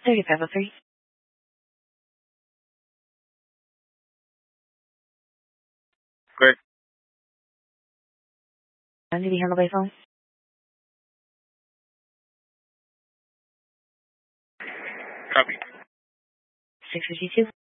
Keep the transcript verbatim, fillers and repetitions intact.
thirty-five oh three. Great. Did he handle by phone? Copy. six fifty-two.